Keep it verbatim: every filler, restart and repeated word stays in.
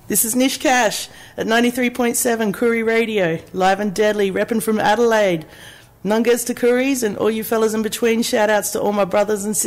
This is Nish Cash at ninety-three point seven Koori Radio, live and deadly, repping from Adelaide. Nungas to Kooris and all you fellas in between, shout outs to all my brothers and sisters.